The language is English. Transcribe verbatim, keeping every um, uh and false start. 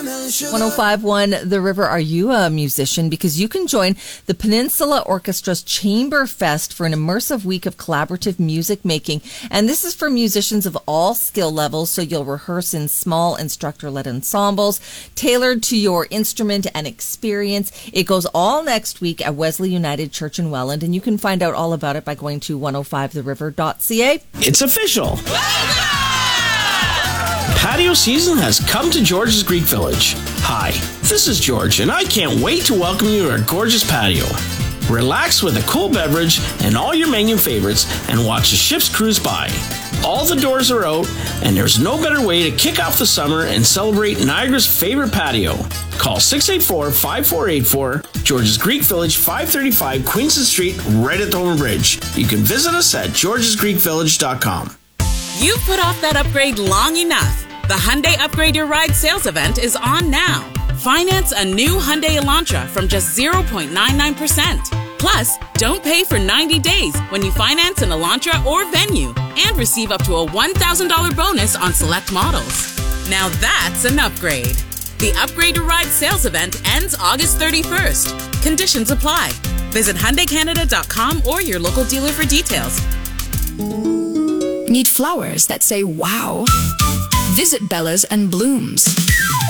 one oh five point one The River. Are you a musician? Because you can join the Peninsula Orchestra's Chamber Fest for an immersive week of collaborative music making. And this is for musicians of all skill levels, so you'll rehearse in small instructor-led ensembles, tailored to your instrument and experience. It goes all next week at Wesley United Church in Welland, and you can find out all about it by going to one oh five the river dot c a. It's official! Patio season has come to George's Greek Village. Hi, this is George, and I can't wait to welcome you to our gorgeous patio. Relax with a cool beverage and all your menu favorites and watch the ships cruise by. All the doors are out, and there's no better way to kick off the summer and celebrate Niagara's favorite patio. Call six eight four, five four eight four, George's Greek Village, five thirty-five Queenston Street, right at Thornton Bridge. You can visit us at georges greek village dot com. You've put off that upgrade long enough. The Hyundai Upgrade Your Ride sales event is on now. Finance a new Hyundai Elantra from just zero point nine nine percent. Plus, don't pay for ninety days when you finance an Elantra or Venue and receive up to a one thousand dollars bonus on select models. Now that's an upgrade. The Upgrade Your Ride sales event ends August thirty-first. Conditions apply. Visit Hyundai Canada dot com or your local dealer for details. Need flowers that say wow? Visit Bellas and Blooms.